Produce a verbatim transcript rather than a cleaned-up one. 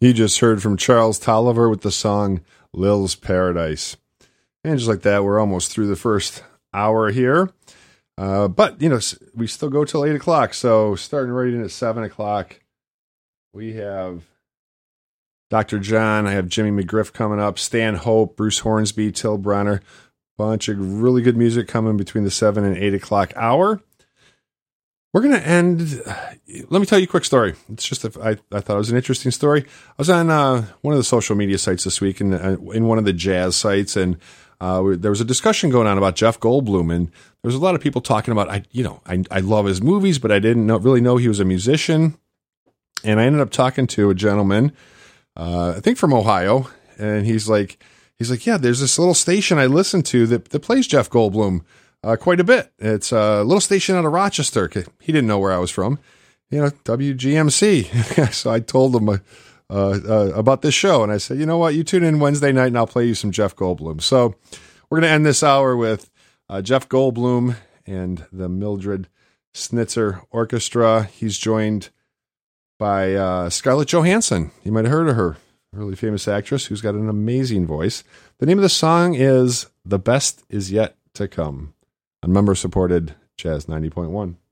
You just heard from Charles Tolliver with the song Lil's Paradise. And just like that, we're almost through the first hour here. Uh, but, you know, we still go till eight o'clock. So starting right in at seven o'clock, we have Doctor John. I have Jimmy McGriff coming up, Stan Hope, Bruce Hornsby, Till Brenner. Bunch of really good music coming between the seven and eight o'clock hour. We're going to end. Let me tell you a quick story. It's just, a, I, I thought it was an interesting story. I was on uh, one of the social media sites this week, and uh, in one of the jazz sites, and uh, we, there was a discussion going on about Jeff Goldblum, and there was a lot of people talking about, I, you know, I, I love his movies, but I didn't know, really know he was a musician. And I ended up talking to a gentleman, uh, I think from Ohio, and he's like, he's like, yeah, there's this little station I listen to that, that plays Jeff Goldblum. Uh, quite a bit. It's a little station out of Rochester. He didn't know where I was from, you know, W G M C. So I told him uh, uh, about this show, and I said, you know what, you tune in Wednesday night, and I'll play you some Jeff Goldblum. So we're going to end this hour with uh, Jeff Goldblum and the Mildred Snitzer Orchestra. He's joined by uh, Scarlett Johansson. You might have heard of her, a really famous actress who's got an amazing voice. The name of the song is The Best Is Yet to Come on member-supported Jazz ninety point one.